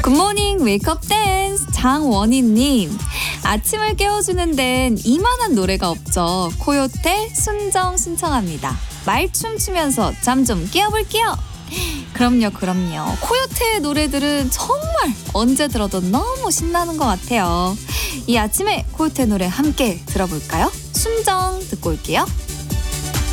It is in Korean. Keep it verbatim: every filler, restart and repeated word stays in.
굿모닝 웨이크업 댄스 장원희님. 아침을 깨워주는 데는 이만한 노래가 없죠. 코요태 순정 신청합니다. 말춤 추면서 잠 좀 깨워볼게요. 그럼요 그럼요. 코요태의 노래들은 정말 언제 들어도 너무 신나는 것 같아요. 이 아침에 코요태 노래 함께 들어볼까요? 순정 듣고 올게요.